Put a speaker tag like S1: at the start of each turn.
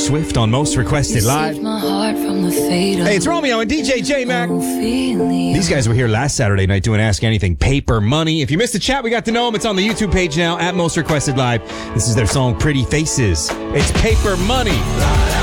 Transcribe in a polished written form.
S1: Swift on Most Requested Live. Hey, it's Romeo and DJ J-Mac. These guys were here last Saturday night doing Ask Anything Paper Money. If you missed the chat, we got to know them. It's on the YouTube page now, at Most Requested Live. This is their song, Pretty Faces. It's Paper Money.